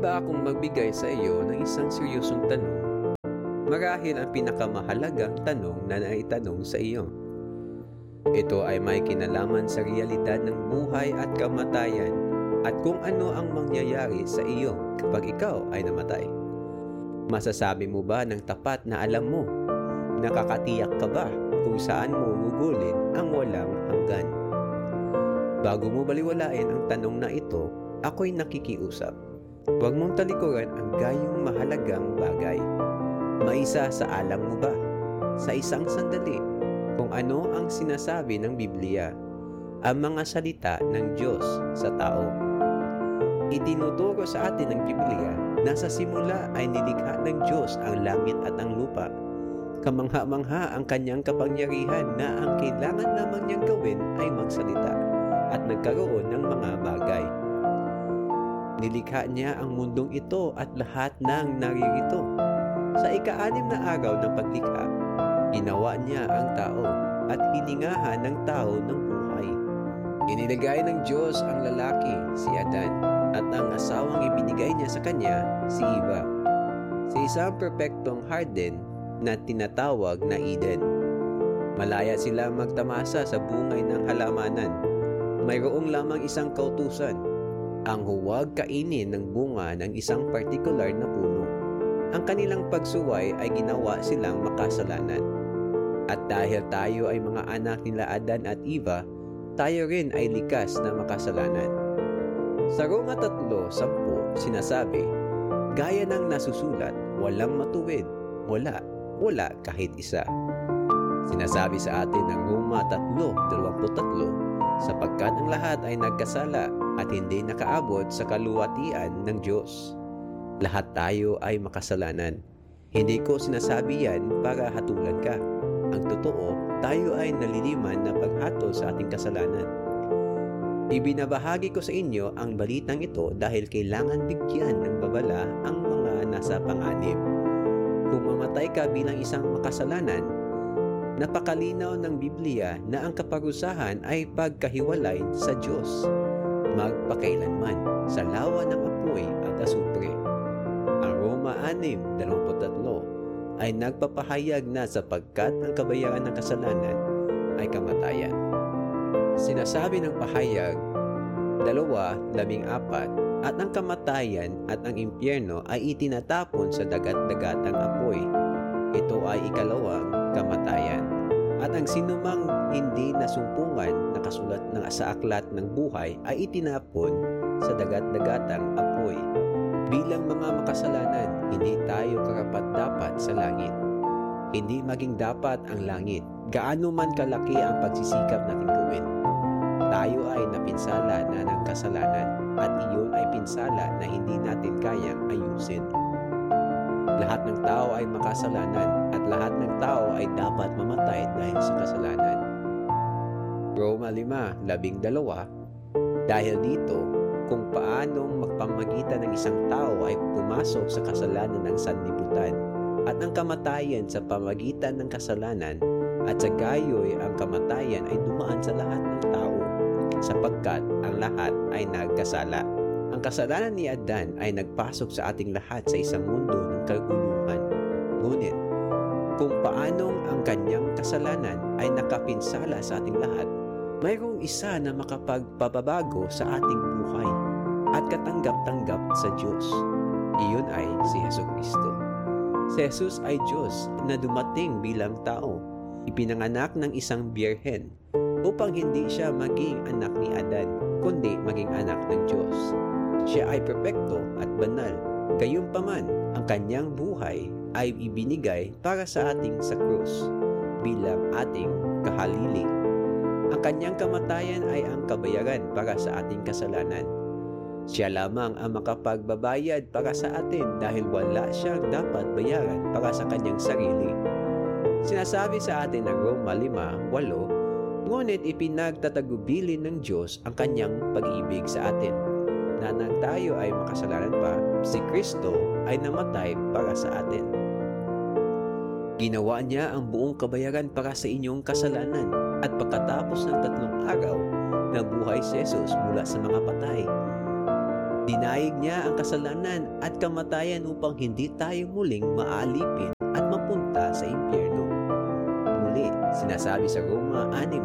Ba akong magbigay sa iyo ng isang seryosong tanong? Marahil ang pinakamahalagang tanong na naitanong sa iyo. Ito ay may kinalaman sa realidad ng buhay at kamatayan at kung ano ang mangyayari sa iyo kapag ikaw ay namatay. Masasabi mo ba ng tapat na alam mo? Nakakatiyak ka ba kung saan mo gugulin ang walang hanggan? Bago mo baliwalain ang tanong na ito, ako'y nakikiusap. Huwag mong talikuran ang gayong mahalagang bagay. Maisa sa alam mo ba, sa isang sandali, kung ano ang sinasabi ng Biblia, ang mga salita ng Diyos sa tao. Itinuturo sa atin ng Biblia na sa simula ay nilikha ng Diyos ang langit at ang lupa. Kamangha-mangha ang kanyang kapangyarihan na ang kailangan lamang niyang gawin ay magsalita at nagkaroon ng mga bagay. Nilikha niya ang mundong ito at lahat ng naririto. Sa ika-6 na araw ng paglikha, ginawa niya ang tao at hiningahan ng tao ng buhay. Inilagay ng Diyos ang lalaki, si Adan, at ang asawang ibinigay niya sa kanya, si Eva, sa isang perpektong harden na tinatawag na Eden. Malaya sila magtamasa sa bungay ng halamanan. Mayroong lamang isang kautusan, ang huwag kainin ng bunga ng isang partikular na puno. Ang kanilang pagsuway ay ginawa silang makasalanan. At dahil tayo ay mga anak nila Adan at Eva, tayo rin ay likas na makasalanan. Sa Roma 3:10 sinasabi, gaya ng nasusulat, walang matuwid, wala kahit isa. Sinasabi sa atin ng Roma 3:23, sapagkat ang lahat ay nagkasala at hindi nakaabot sa kaluwatian ng Diyos. Lahat tayo ay makasalanan. Hindi ko sinasabi yan para hatulan ka. Ang totoo, tayo ay naliliman na paghatol sa ating kasalanan. Ibinabahagi ko sa inyo ang balitang ito dahil kailangan bigyan ng babala ang mga nasa panganib. Kung mamatay ka bilang isang makasalanan, napakalinaw ng Biblia na ang kaparusahan ay pagkahiwalay sa Diyos, magpakailanman sa lawa ng apoy at asupre. Ang Roma 6:23 ay nagpapahayag na sapagkat ang kabayaran ng kasalanan ay kamatayan. Sinasabi ng pahayag 2:14 at ang kamatayan at ang impyerno ay itinatapon sa dagat-dagatang apoy. Ito ay ikalawang kamatayan. At ang sinumang hindi nasumpungan na kasulat sa aklat ng buhay ay itinapon sa dagat-dagatang apoy. Bilang mga makasalanan, hindi tayo karapat-dapat sa langit. Hindi maging dapat ang langit, gaano man kalaki ang pagsisikap natin gawin. Tayo ay napinsala na ng kasalanan at iyon ay pinsala na hindi natin kayang ayusin. Lahat ng tao ay makasalanan at lahat ng tao ay dapat mamatay dahil sa kasalanan. Roma 5:12. Dahil dito, kung paanong magpamagitan ng isang tao ay pumasok sa kasalanan ng sanlibutan at ang kamatayan sa pamagitan ng kasalanan at sa gayoy ang kamatayan ay dumaan sa lahat ng tao sapagkat ang lahat ay nagkasala. Ang kasalanan ni Adan ay nagpasok sa ating lahat sa isang mundo ng kaguluhan. Ngunit, kung paanong ang kanyang kasalanan ay nakapinsala sa ating lahat, mayroong isa na makapagpababago sa ating buhay at katanggap-tanggap sa Diyos. Iyon ay si Jesucristo. Si Jesus ay Diyos na dumating bilang tao, ipinanganak ng isang birhen upang hindi siya maging anak ni Adan, kundi maging anak ng Diyos. Siya ay perpekto at banal. Gayunpaman, ang kanyang buhay ay ibinigay para sa ating sa krus bilang ating kahalili. Ang kanyang kamatayan ay ang kabayaran para sa ating kasalanan. Siya lamang ang makapagbabayad para sa atin dahil wala siyang dapat bayaran para sa kanyang sarili. Sinasabi sa atin ng Roma 5:8, ngunit ipinagtatagubilin ng Diyos ang kanyang pag-ibig sa atin, na nang tayo ay makasalanan pa, si Kristo ay namatay para sa atin. Ginawa niya ang buong kabayaran para sa inyong kasalanan at pagkatapos ng 3 araw, nabuhay si Jesus mula sa mga patay. Dinayig niya ang kasalanan at kamatayan upang hindi tayo muling maalipin at mapunta sa impyerno. Muli, sinasabi sa Roma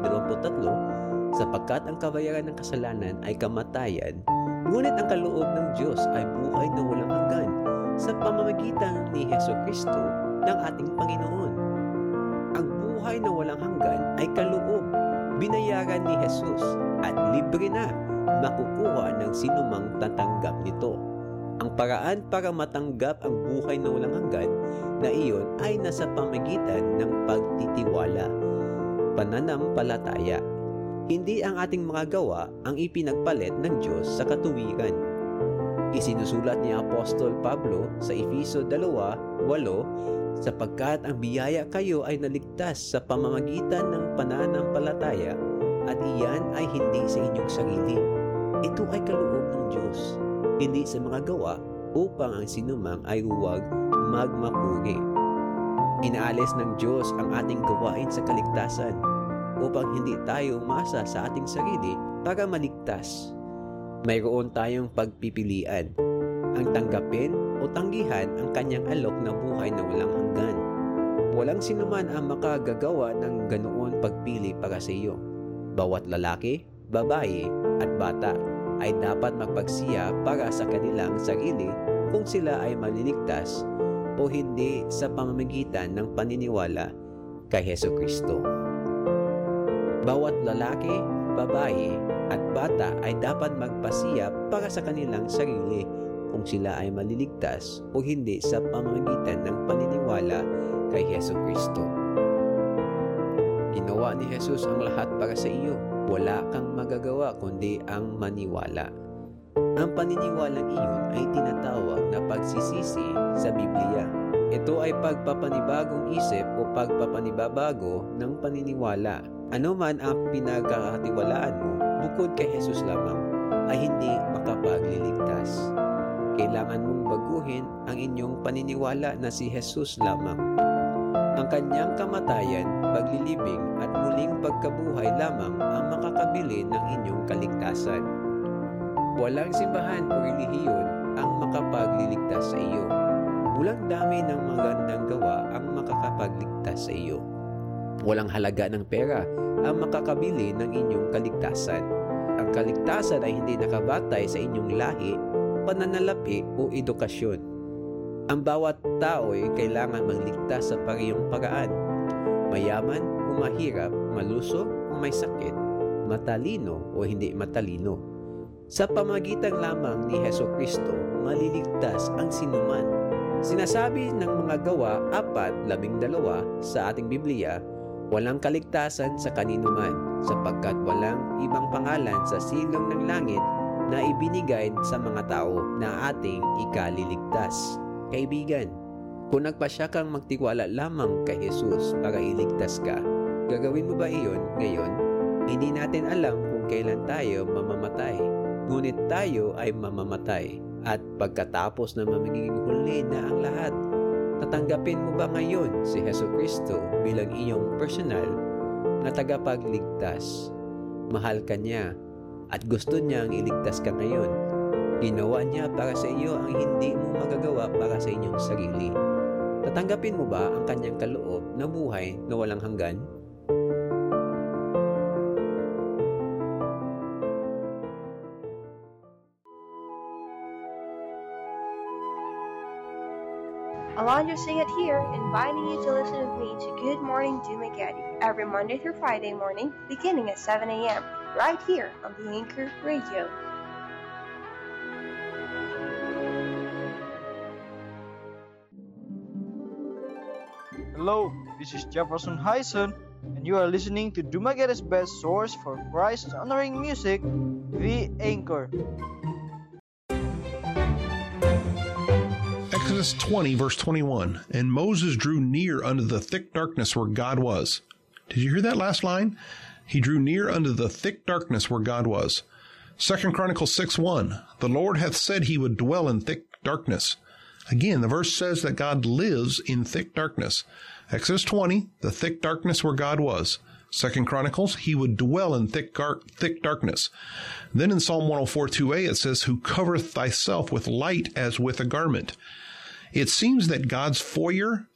6:23, sapagkat ang kabayaran ng kasalanan ay kamatayan, ngunit ang kaloob ng Diyos ay buhay na walang hanggan sa pamamagitan ni Hesukristo ng ating Panginoon. Ang buhay na walang hanggan ay kaloob, binayaran ni Jesus at libre na makukuha ng sinumang tatanggap nito. Ang paraan para matanggap ang buhay na walang hanggan na iyon ay nasa pamamagitan ng pagtitiwala, pananampalataya. Hindi ang ating mga gawa ang ipinagpalit ng Diyos sa katuwiran. Isinusulat ni Apostol Pablo sa Efeso 2:8, sapagkat ang biyaya kayo ay naligtas sa pamamagitan ng pananampalataya at iyan ay hindi sa inyong sarili. Ito ay kaloob ng Diyos, hindi sa mga gawa upang ang sinumang ay huwag magmapuri. Inaalis ng Diyos ang ating gawain sa kaligtasan upang hindi tayo umasa sa ating sarili para maligtas. Mayroon tayong pagpipilian, ang tanggapin o tanggihan ang kanyang alok na buhay na walang hanggan. Walang sinuman ang makagagawa ng ganoon pagpili para sa iyo. Bawat lalaki, babae at bata ay dapat magpagsiya para sa kanilang sarili kung sila ay maliligtas o hindi sa pamamagitan ng paniniwala kay Hesukristo. Bawat lalaki, babae at bata ay dapat magpasiya para sa kanilang sarili kung sila ay maliligtas o hindi sa pamamagitan ng paniniwala kay Hesukristo. Ginawa ni Jesus ang lahat para sa iyo. Wala kang magagawa kundi ang maniwala. Ang paniniwalang iyon ay tinatawag na pagsisisi sa Biblia. Ito ay pagpapanibagong isip o pagpapanibabago ng paniniwala. Ano man ang pinagkakatiwalaan mo bukod kay Jesus lamang ay hindi makapagliligtas. Kailangan mong baguhin ang inyong paniniwala na si Jesus lamang. Ang kanyang kamatayan, paglilibing at muling pagkabuhay lamang ang makakabili ng inyong kaligtasan. Walang simbahan o relihiyon ang makapagliligtas sa iyo. Walang dami ng magandang gawa ang makakapagligtas sa iyo. Walang halaga ng pera ang makakabili ng inyong kaligtasan. Ang kaligtasan ay hindi nakabatay sa inyong lahi, pananalapi o edukasyon. Ang bawat tao ay kailangan magligtas sa parehong paraan. Mayaman o mahirap, malusog o may sakit, matalino o hindi matalino. Sa pamagitan lamang ni Hesukristo, maliligtas ang sinuman. Sinasabi ng mga gawa 4:12 sa ating Biblia, walang kaligtasan sa kaninuman sapagkat walang ibang pangalan sa silong ng langit na ibinigay sa mga tao na ating ikaliligtas. Kaibigan, kung nagpasya kang magtiwala lamang kay Jesus para iligtas ka, gagawin mo ba iyon ngayon? Hindi natin alam kung kailan tayo mamamatay, ngunit tayo ay mamamatay. At pagkatapos na magiging huli na ang lahat, tatanggapin mo ba ngayon si Hesukristo bilang iyong personal na tagapagligtas? Mahal ka niya at gusto niyang iligtas ka ngayon. Ginawa niya para sa iyo ang hindi mo magagawa para sa inyong sarili. Tatanggapin mo ba ang kanyang kaloob na buhay na walang hanggan? Alondra Singh here, inviting you to listen with me to Good Morning Dumaguete every Monday through Friday morning, beginning at 7 a.m., right here on the Anchor Radio. Hello, this is Jefferson Hyson, and you are listening to Dumaguete's best source for Christ-honoring music, The Anchor. Exodus 20, verse 21, and Moses drew near unto the thick darkness where God was. Did you hear that last line? He drew near unto the thick darkness where God was. 2 Chronicles 6:1, the Lord hath said he would dwell in thick darkness. Again, the verse says that God lives in thick darkness. Exodus 20, the thick darkness where God was. Second Chronicles, he would dwell in thick darkness. Then in Psalm 104:2a, it says, who covereth thyself with light as with a garment. It seems that God's foyer